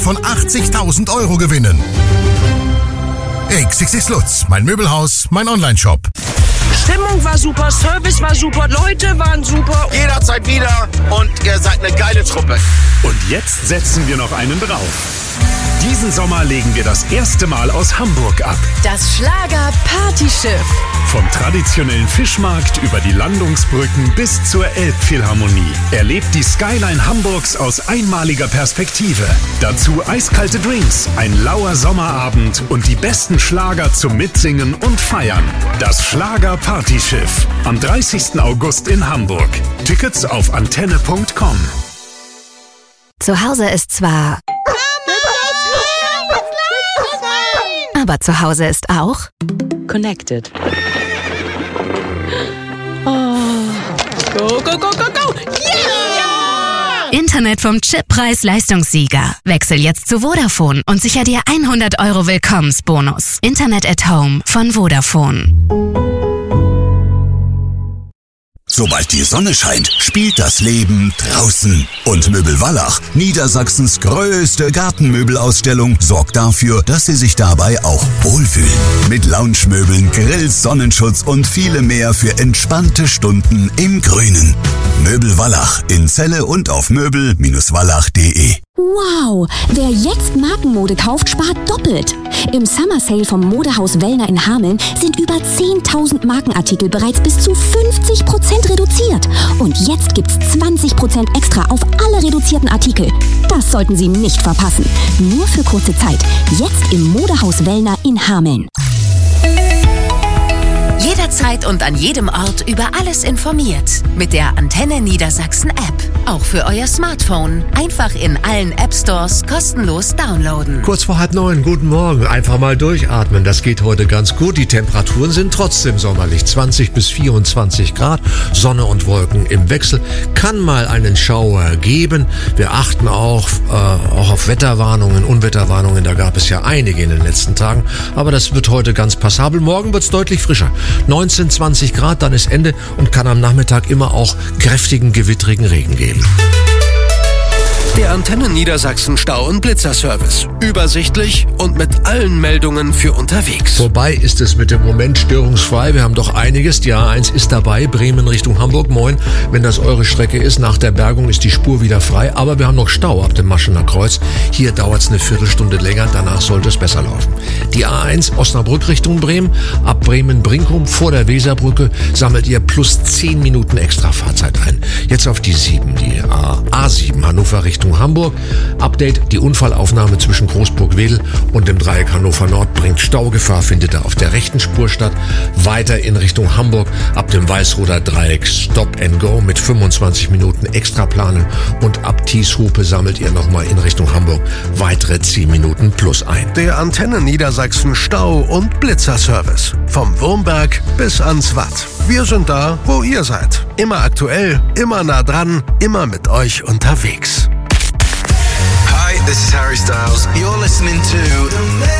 von 80.000 € gewinnen. XXX Lutz, mein Möbelhaus, mein Onlineshop. Stimmung war super, Service war super, Leute waren super. Jederzeit wieder und ihr seid eine geile Truppe. Und jetzt setzen wir noch einen drauf. Diesen Sommer legen wir das erste Mal aus Hamburg ab. Das Schlager-Partyschiff. Vom traditionellen Fischmarkt über die Landungsbrücken bis zur Elbphilharmonie. Erlebt die Skyline Hamburgs aus einmaliger Perspektive. Dazu eiskalte Drinks, ein lauer Sommerabend und die besten Schlager zum Mitsingen und Feiern. Das Schlager-Partyschiff. Am 30. August in Hamburg. Tickets auf antenne.com. Zu Hause ist zwar... Aber zu Hause ist auch Connected. Oh. Go, go, go, go, go! Yeah! Internet vom Chip-Preis-Leistungssieger. Wechsel jetzt zu Vodafone und sicher dir 100 € Willkommensbonus. Internet at Home von Vodafone. Sobald die Sonne scheint, spielt das Leben draußen. Und Möbel Wallach, Niedersachsens größte Gartenmöbelausstellung, sorgt dafür, dass Sie sich dabei auch wohlfühlen. Mit Lounge-Möbeln, Grills, Sonnenschutz und viele mehr für entspannte Stunden im Grünen. Möbel Wallach in Celle und auf möbel-wallach.de. Wow, wer jetzt Markenmode kauft, spart doppelt. Im Summer Sale vom Modehaus Wellner in Hameln sind über 10.000 Markenartikel bereits bis zu 50% reduziert. Und jetzt gibt's 20% extra auf alle reduzierten Artikel. Das sollten Sie nicht verpassen. Nur für kurze Zeit. Jetzt im Modehaus Wellner in Hameln. Jederzeit und an jedem Ort über alles informiert. Mit der Antenne Niedersachsen App. Auch für euer Smartphone. Einfach in allen App Stores kostenlos downloaden. Kurz vor 8:30, guten Morgen. Einfach mal durchatmen. Das geht heute ganz gut. Die Temperaturen sind trotzdem sommerlich. 20 bis 24 Grad. Sonne und Wolken im Wechsel. Kann mal einen Schauer geben. Wir achten auch auf Wetterwarnungen, Unwetterwarnungen. Da gab es ja einige in den letzten Tagen. Aber das wird heute ganz passabel. Morgen wird es deutlich frischer. 19, 20 Grad, dann ist Ende und kann am Nachmittag immer auch kräftigen, gewittrigen Regen geben. Der Antenne Niedersachsen Stau- und Blitzerservice. Übersichtlich und mit allen Meldungen für unterwegs. Vorbei ist es mit dem Moment störungsfrei. Wir haben doch einiges. Die A1 ist dabei. Bremen Richtung Hamburg. Moin. Wenn das eure Strecke ist, nach der Bergung ist die Spur wieder frei. Aber wir haben noch Stau ab dem Maschener Kreuz. Hier dauert es eine Viertelstunde länger. Danach sollte es besser laufen. Die A1 Osnabrück Richtung Bremen. Ab Bremen-Brinkum vor der Weserbrücke sammelt ihr plus 10 Minuten extra Fahrzeit ein. Jetzt auf die 7, die A7 Hannover Richtung Hamburg. Update, die Unfallaufnahme zwischen Großburg-Wedel und dem Dreieck Hannover Nord bringt Staugefahr, findet ihr auf der rechten Spur statt. Weiter in Richtung Hamburg ab dem Weißroder Dreieck Stop and Go mit 25 Minuten extra planen und ab Thieshupe sammelt ihr nochmal in Richtung Hamburg weitere 10 Minuten plus ein. Der Antenne Niedersachsen Stau- und Blitzerservice. Vom Wurmberg bis ans Watt. Wir sind da, wo ihr seid. Immer aktuell, immer nah dran, immer mit euch unterwegs. Hi, this is Harry Styles. You're listening to